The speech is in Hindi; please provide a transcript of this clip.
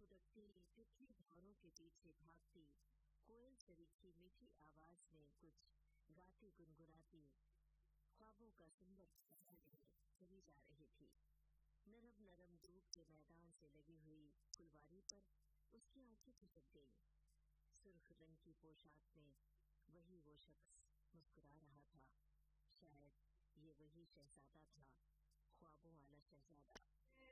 फुदकती तितली भौरों के पीछे भागती कोयल सरीखी मीठी आवाज में कुछ गाती गुनगुनाती ख्वाबों का सुंदर सफर लेकर चली जा रही थी। नरम नरम धूप के मैदान से लगी हुई फुलवारी पर उसकी आंखें टिक गईं। सुर्ख रंग की पोशाक में वही वो शख्स मुस्कुरा रहा था। शायद ये वही शहजादा था, ख्वाबों वाला शहजादा।